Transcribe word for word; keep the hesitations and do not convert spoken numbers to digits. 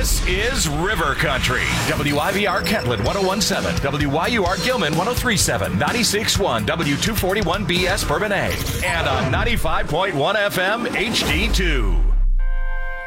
This is River Country. W I V R Kentland one oh one point seven, W Y U R Gilman one oh three point seven, ninety-six point one W two forty-one B S Bourbonnais, and on ninety-five point one F M H D two.